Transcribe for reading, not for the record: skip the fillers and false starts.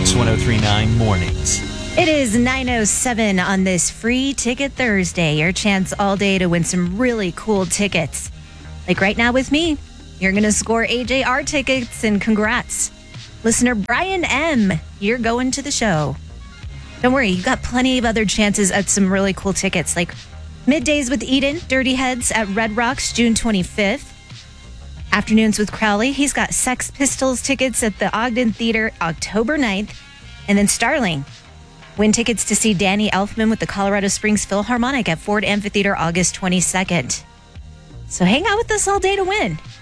Kicks 103.9 Mornings. It is 9:07 on this Free Ticket Thursday. Your chance all day to win some really cool tickets. Like right now with me, you're going to score AJR tickets, and congrats. Listener Brian M., you're going to the show. Don't worry, you got plenty of other chances at some really cool tickets, like Middays with Eden, Dirty Heads at Red Rocks, June 25th. Afternoons with Crowley, he's got Sex Pistols tickets at the Ogden Theater, October 9th. And then Starling, win tickets to see Danny Elfman with the Colorado Springs Philharmonic at Ford Amphitheater, August 22nd. So hang out with us all day to win.